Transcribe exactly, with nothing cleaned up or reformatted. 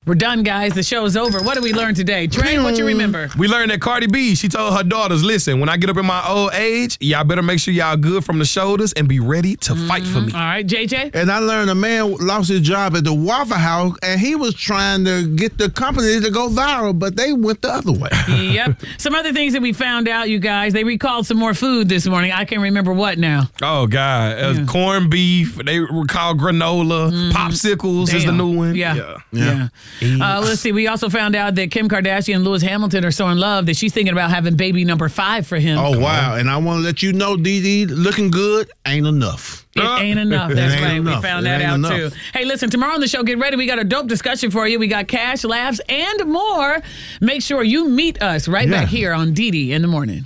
We're done, guys. The show's over. What did we learn today? Trey, what you remember? We learned that Cardi B, she told her daughters, listen, when I get up in my old age, y'all better make sure y'all good from the shoulders and be ready to mm-hmm. fight for me. All right, J J? And I learned a man lost his job at the Waffle House, and he was trying to get the company to go viral, but they went the other way. Yep. Some other things that we found out, you guys, they recalled some more food this morning. I can't remember what now. Oh, God. Uh, yeah. Corned beef. They recalled granola. Mm. Popsicles Damn. is the new one. Yeah. Yeah. yeah. yeah. Uh, let's see. We also found out that Kim Kardashian and Lewis Hamilton are so in love that she's thinking about having baby number five for him. Oh, wow. And I want to let you know, Dee Dee, looking good ain't enough. It ain't enough. That's ain't right. Enough. We found it that out, enough. too. Hey, listen, tomorrow on the show, get ready. We got a dope discussion for you. We got cash, laughs, and more. Make sure you meet us right yeah. back here on Dee Dee in the morning.